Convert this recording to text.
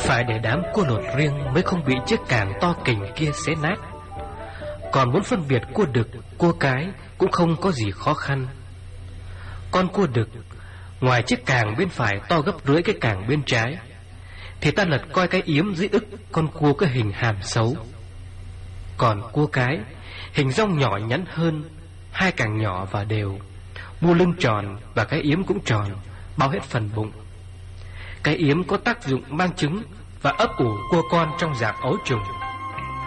Phải để đám cua lột riêng mới không bị chiếc càng to kình kia xé nát. Còn muốn phân biệt cua đực, cua cái cũng không có gì khó khăn. Con cua đực, ngoài chiếc càng bên phải to gấp rưỡi cái càng bên trái, thì ta lật coi cái yếm dưới ức con cua có hình hàm xấu. Còn cua cái, hình rong nhỏ nhắn hơn, hai càng nhỏ và đều, mu lưng tròn và cái yếm cũng tròn, bao hết phần bụng. Cái yếm có tác dụng mang trứng và ấp ủ cua con trong dạng ấu trùng.